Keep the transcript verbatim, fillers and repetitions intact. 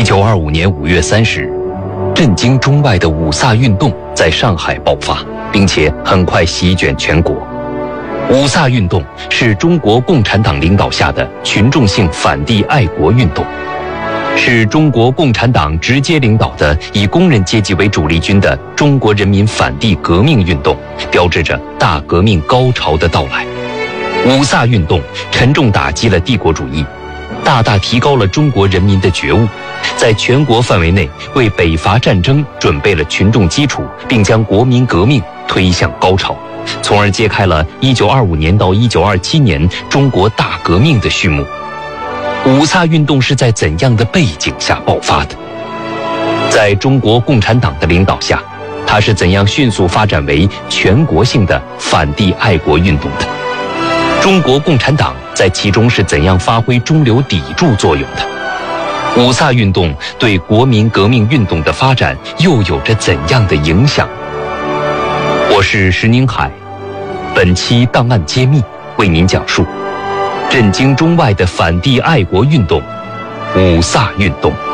九二五年五月三十日，震惊中外的五卅运动在上海爆发，并且很快席卷全国。五卅运动是中国共产党领导下的群众性反帝爱国运动，是中国共产党直接领导的以工人阶级为主力军的中国人民反帝革命运动，标志着大革命高潮的到来。五卅运动沉重打击了帝国主义，大大提高了中国人民的觉悟，在全国范围内为北伐战争准备了群众基础，并将国民革命推向高潮，从而揭开了一九二五年到一九二七年中国大革命的序幕。五卅运动是在怎样的背景下爆发的？在中国共产党的领导下，它是怎样迅速发展为全国性的反帝爱国运动的？中国共产党在其中是怎样发挥中流砥柱作用的？五卅运动对国民革命运动的发展又有着怎样的影响？我是石宁海，本期档案揭秘为您讲述震惊中外的反帝爱国运动——五卅运动。